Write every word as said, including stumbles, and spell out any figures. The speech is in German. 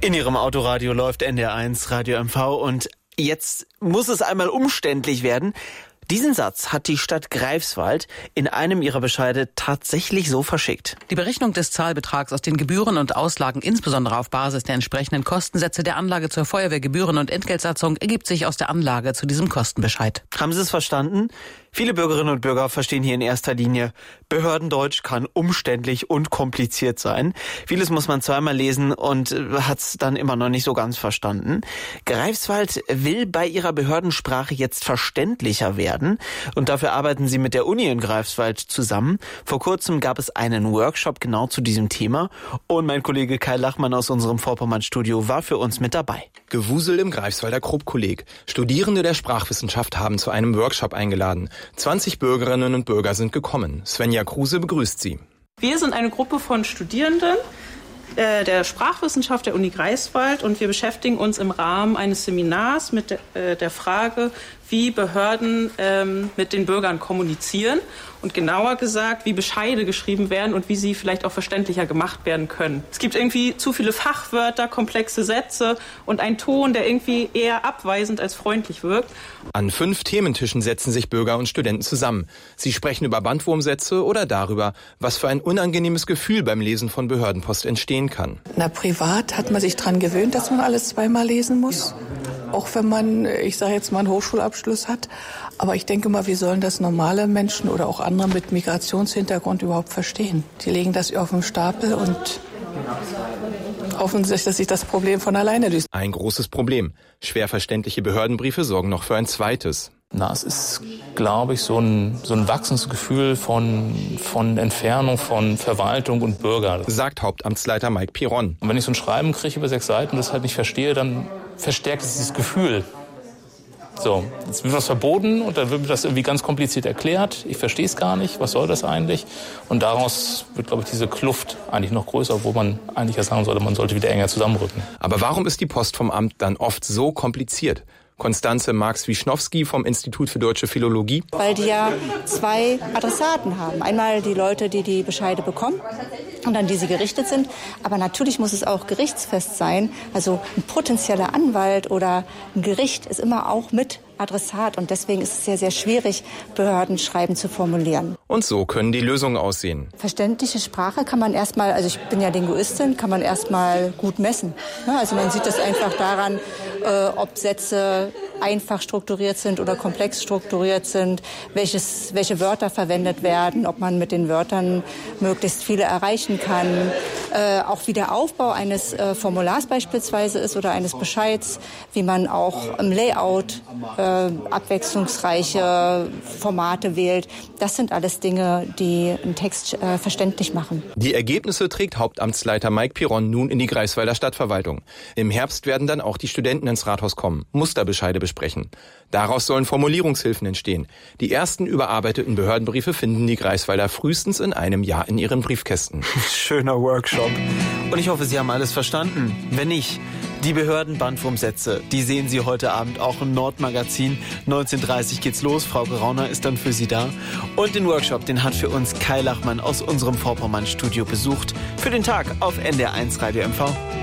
In Ihrem Autoradio läuft N D R eins Radio M V und jetzt muss es einmal umständlich werden. Diesen Satz hat die Stadt Greifswald in einem ihrer Bescheide tatsächlich so verschickt. Die Berechnung des Zahlbetrags aus den Gebühren und Auslagen, insbesondere auf Basis der entsprechenden Kostensätze der Anlage zur Feuerwehrgebühren- und Entgeltsatzung, ergibt sich aus der Anlage zu diesem Kostenbescheid. Haben Sie es verstanden? Viele Bürgerinnen und Bürger verstehen hier in erster Linie, Behördendeutsch kann umständlich und kompliziert sein. Vieles muss man zweimal lesen und hat es dann immer noch nicht so ganz verstanden. Greifswald will bei ihrer Behördensprache jetzt verständlicher werden und dafür arbeiten sie mit der Uni in Greifswald zusammen. Vor kurzem gab es einen Workshop genau zu diesem Thema und mein Kollege Kai Lachmann aus unserem Vorpommern-Studio war für uns mit dabei. Gewusel im Greifswalder Krupp-Kolleg. Studierende der Sprachwissenschaft haben zu einem Workshop eingeladen. zwanzig Bürgerinnen und Bürger sind gekommen. Svenja Kruse begrüßt sie. Wir sind eine Gruppe von Studierenden äh, der Sprachwissenschaft der Uni Greifswald und wir beschäftigen uns im Rahmen eines Seminars mit de, äh, der Frage, wie Behörden ähm, mit den Bürgern kommunizieren und genauer gesagt, wie Bescheide geschrieben werden und wie sie vielleicht auch verständlicher gemacht werden können. Es gibt irgendwie zu viele Fachwörter, komplexe Sätze und einen Ton, der irgendwie eher abweisend als freundlich wirkt. An fünf Thementischen setzen sich Bürger und Studenten zusammen. Sie sprechen über Bandwurmsätze oder darüber, was für ein unangenehmes Gefühl beim Lesen von Behördenpost entstehen kann. Na, privat hat man sich daran gewöhnt, dass man alles zweimal lesen muss. Auch wenn man, ich sage jetzt mal, einen Hochschulabschluss hat. Aber ich denke mal, wie sollen das normale Menschen oder auch andere mit Migrationshintergrund überhaupt verstehen? Die legen das auf den Stapel und hoffen sich, dass sich das Problem von alleine löst. Ein großes Problem. Schwer verständliche Behördenbriefe sorgen noch für ein zweites. Na, es ist, glaube ich, so ein, so ein wachsendes Gefühl von, von Entfernung von Verwaltung und Bürger. Sagt Hauptamtsleiter Mike Piron. Und wenn ich so ein Schreiben kriege über sechs Seiten und das halt nicht verstehe, dann verstärkt es dieses Gefühl. So, jetzt wird was verboten und dann wird mir das irgendwie ganz kompliziert erklärt. Ich verstehe es gar nicht. Was soll das eigentlich? Und daraus wird, glaube ich, diese Kluft eigentlich noch größer, wo man eigentlich ja sagen sollte, man sollte wieder enger zusammenrücken. Aber warum ist die Post vom Amt dann oft so kompliziert? Konstanze Marx-Wischnowski vom Institut für Deutsche Philologie. Weil die ja zwei Adressaten haben. Einmal die Leute, die die Bescheide bekommen und an die sie gerichtet sind. Aber natürlich muss es auch gerichtsfest sein. Also ein potenzieller Anwalt oder ein Gericht ist immer auch mit Adressat. Und deswegen ist es sehr, sehr schwierig, Behördenschreiben zu formulieren. Und so können die Lösungen aussehen. Verständliche Sprache kann man erstmal, also ich bin ja Linguistin, kann man erstmal gut messen. Also man sieht das einfach daran, äh, ob Sätze einfach strukturiert sind oder komplex strukturiert sind, welches, welche Wörter verwendet werden, ob man mit den Wörtern möglichst viele erreichen kann. Äh, auch wie der Aufbau eines äh, Formulars beispielsweise ist oder eines Bescheids, wie man auch im Layout äh, abwechslungsreiche Formate wählt. Das sind alles Dinge, die einen Text äh, verständlich machen. Die Ergebnisse trägt Hauptamtsleiter Mike Piron nun in die Greifswalder Stadtverwaltung. Im Herbst werden dann auch die Studenten ins Rathaus kommen, Musterbescheide besprechen. Daraus sollen Formulierungshilfen entstehen. Die ersten überarbeiteten Behördenbriefe finden die Greifswalder frühestens in einem Jahr in ihren Briefkästen. Schöner Workshop. Und ich hoffe, Sie haben alles verstanden. Wenn nicht, die Behördenbandwurmsätze, die sehen Sie heute Abend auch im Nordmagazin. neunzehn Uhr dreißig geht's los. Frau Gerauner ist dann für Sie da. Und den Workshop, den hat für uns Kai Lachmann aus unserem Vorpommern-Studio besucht. Für den Tag auf N D R eins Radio M V.